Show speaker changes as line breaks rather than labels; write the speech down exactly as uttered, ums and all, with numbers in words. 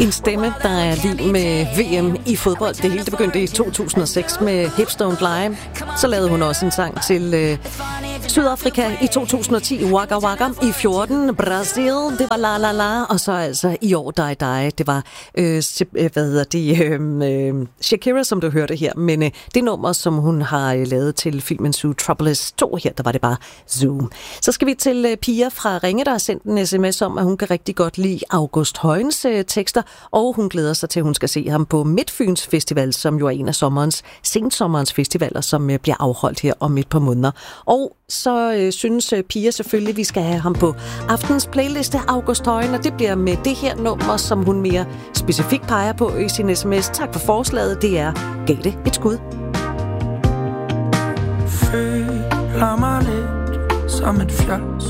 En stemme, der er lige med V M i fodbold. Det hele det begyndte i to tusind og seks med Hips Don't Lie. Så lavede hun også en sang til øh, Sydafrika i to tusind og ti, Waka Waka. I fjorten, Brasil, det var La La La. Og så altså i år, Die Die, det var, øh, hvad hedder det, øh, øh, Shakira, som du hørte her. Men øh, det nummer, som hun har øh, lavet til filmen Zoo Trouble is to, her, der var det bare Zoom. Så skal vi til øh, Pia fra Ringe, der har sendt en sms om, at hun kan rigtig godt lide August Højens øh, tekster, og hun glæder sig til, at hun skal se ham på Midtfyns Festival, som jo er en af sommerens, sensommerens festivaler, som øh, bliver afholdt her om et par måneder. Og så øh, synes øh, Pia selvfølgelig, at vi skal have ham på aftens playliste, August Højen, og det bliver med det her nummer, som hun mere specifikt peger på i sin sms. Tak for forslaget, det er Gav det et skud.
Føler mig lidt som et fjol,